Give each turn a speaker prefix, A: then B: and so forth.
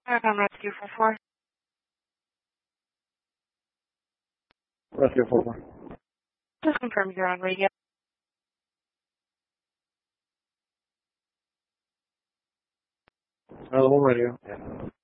A: Marathon Rescue 44.
B: Rescue 44.
A: Just confirm you're on radio.
B: Hello, radio. Yeah.